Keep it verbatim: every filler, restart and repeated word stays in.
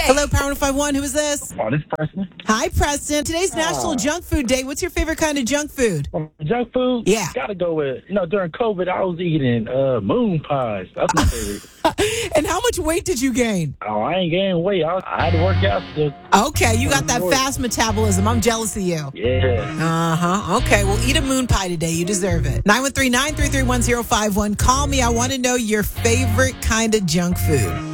Hello, Power one five one. Who is this? Oh, this person. Hi, Preston. Today's National Ah. Junk Food Day. What's your favorite kind of junk food? Um, junk food? Yeah. Gotta go with, you know, during COVID, I was eating uh, moon pies. That's my favorite. And how much weight did you gain? Oh, I ain't gaining weight. I, I had to work out still. Okay, you got that fast metabolism. I'm jealous of you. Yeah. Uh-huh. Okay, well, eat a moon pie today. You deserve it. nine one three, nine three three, one zero five one. Call me. I want to know your favorite kind of junk food.